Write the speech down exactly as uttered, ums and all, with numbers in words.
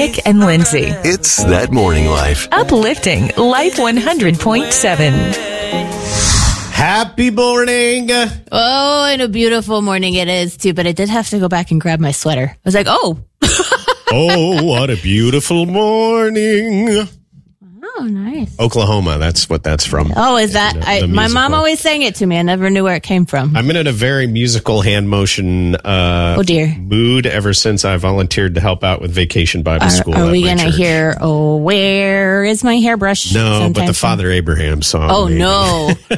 Nick and Lindsay. It's That Morning Life. Uplifting Life one hundred point seven. Happy morning. Oh, and a beautiful morning it is, too. But I did have to go back and grab my sweater. I was like, oh. Oh, what a beautiful morning. Oh, nice. Oklahoma, that's what that's from. Oh, is that? The, I, the my mom always sang it to me. I never knew where it came from. I'm in a very musical hand motion uh, oh, dear. mood ever since I volunteered to help out with Vacation Bible Are, School. are we going to hear, oh, where is my hairbrush? No, sometime but the soon? Father Abraham song. Oh, maybe. no.